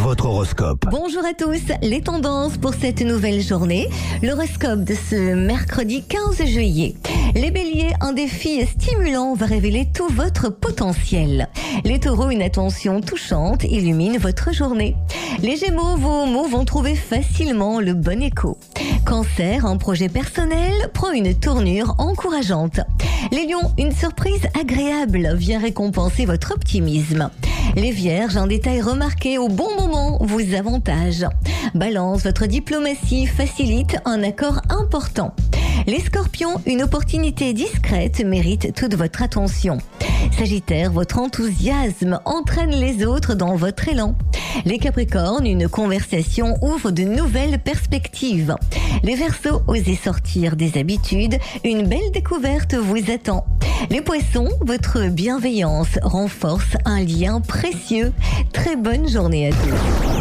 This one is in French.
votre horoscope. Bonjour à tous, les tendances pour cette nouvelle journée. L'horoscope de ce mercredi 15 juillet. Les béliers, un défi stimulant va révéler tout votre potentiel. Les taureaux, une attention touchante illumine votre journée. Les gémeaux, vos mots vont trouver facilement le bon écho. Cancer, un projet personnel prend une tournure encourageante. Les lions, une surprise agréable vient récompenser votre optimisme. Les vierges, un détail remarqué au bon moment vous avantage. Balance, votre diplomatie facilite un accord important. Les scorpions, une opportunité discrète mérite toute votre attention. Sagittaire, votre enthousiasme entraîne les autres dans votre élan. Les capricornes, une conversation ouvre de nouvelles perspectives. Les verseaux, osez sortir des habitudes, une belle découverte vous attend. Les poissons, votre bienveillance renforce un lien précieux. Très bonne journée à tous.